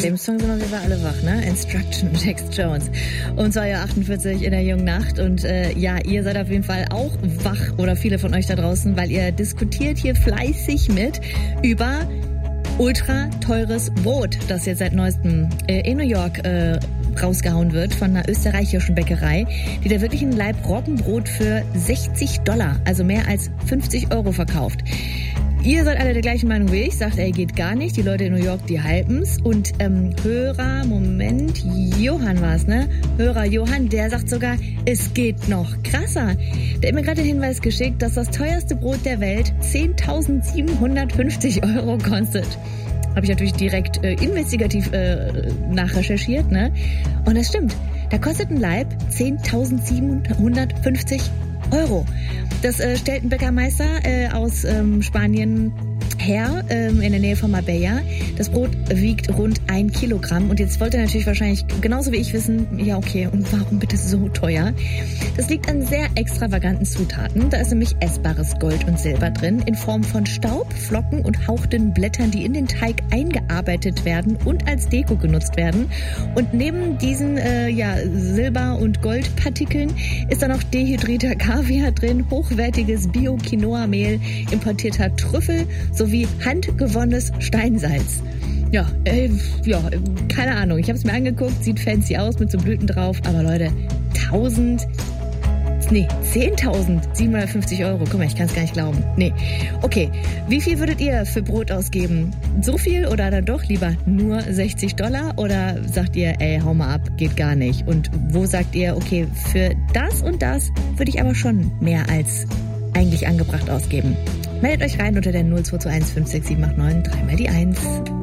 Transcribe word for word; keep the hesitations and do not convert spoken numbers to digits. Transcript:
dem Song sind wir alle wach, ne? Instruction, Jax Jones. Um zwei Uhr achtundvierzig in der jungen Nacht. Und äh, ja, ihr seid auf jeden Fall auch wach, oder viele von euch da draußen, weil ihr diskutiert hier fleißig mit über ultra teures Brot, das jetzt seit neuestem äh, in New York äh, rausgehauen wird von einer österreichischen Bäckerei, die da wirklich ein Laib Roggenbrot für sechzig Dollar, also mehr als fünfzig Euro verkauft. Ihr seid alle der gleichen Meinung wie ich, sagt, ey, geht gar nicht. Die Leute in New York, die halten's. Und ähm, Hörer, Moment, Johann war's, ne? Hörer Johann, der sagt sogar, es geht noch krasser. Der hat mir gerade den Hinweis geschickt, dass das teuerste Brot der Welt zehntausendsiebenhundertfünfzig Euro kostet. Habe ich natürlich direkt äh, investigativ äh, nachrecherchiert, ne? Und das stimmt. Da kostet ein Laib zehntausendsiebenhundertfünfzig Euro. Das äh, stellt ein Bäckermeister äh, aus ähm, Spanien her, ähm, in der Nähe von Marbella. Das Brot wiegt rund ein Kilogramm. Und jetzt wollt ihr natürlich wahrscheinlich genauso wie ich wissen, ja okay, und warum bitte so teuer? Das liegt an sehr extravaganten Zutaten. Da ist nämlich essbares Gold und Silber drin, in Form von Staub, Flocken und hauchdünnen Blättern, die in den Teig eingearbeitet werden und als Deko genutzt werden. Und neben diesen äh, ja, Silber- und Goldpartikeln ist da noch dehydrierter Kaviar drin, hochwertiges Bio-Quinoa-Mehl, importierter Trüffel sowie handgewonnenes Steinsalz. Ja, äh, ja, keine Ahnung. Ich habe es mir angeguckt, sieht fancy aus mit so Blüten drauf, aber Leute, tausend, nee, zehntausendsiebenhundertfünfzig Euro. Guck mal, ich kann es gar nicht glauben. Nee. Okay, wie viel würdet ihr für Brot ausgeben? So viel oder dann doch lieber nur sechzig Dollar? Oder sagt ihr, ey, hau mal ab, geht gar nicht? Und wo sagt ihr, okay, für das und das würde ich aber schon mehr als eigentlich angebracht ausgeben? Meldet euch rein unter der null zwei zwei eins fünf sechs sieben acht neun, dreimal die eins.